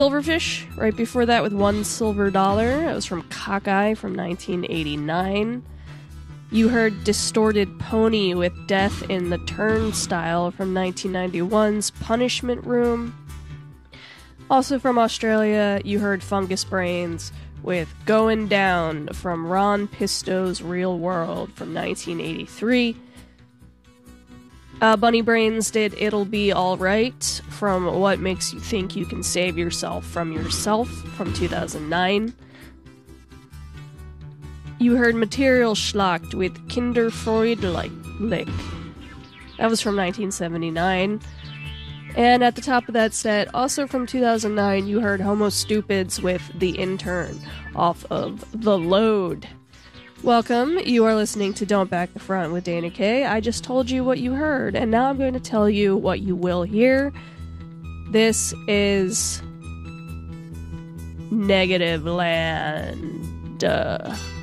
Silverfish, right before that with $1 Silver Dollar. That was from Cockeye from 1989. You heard Distorted Pony with Death in the Turnstile from 1991's Punishment Room. Also from Australia, you heard Fungus Brains with Going Down from Ron Pisto's Real World from 1983. Bunny Brains did It'll Be Alright from What Makes You Think You Can Save Yourself from 2009. You heard Material Schlacht with Kinderfreundlich. That was from 1979. And at the top of that set, also from 2009, you heard Homo Stupids with The Intern off of The Load. Welcome, you are listening to Don't Back the Front with Dana K. I just told you what you heard, and now I'm going to tell you what you will hear. This is Negative Land.